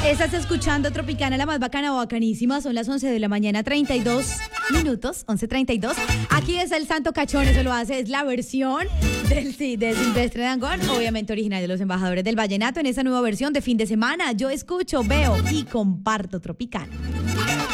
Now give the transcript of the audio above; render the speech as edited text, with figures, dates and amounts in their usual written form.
Estás escuchando Tropicana, la más bacana o bacanísima. Son las 11 de la mañana, 32 minutos, 11:32. Aquí es el Santo Cachón, eso lo hace, es la versión de Silvestre Dangond, obviamente original de los Embajadores del Vallenato, en esa nueva versión de fin de semana. Yo escucho, veo y comparto Tropicana.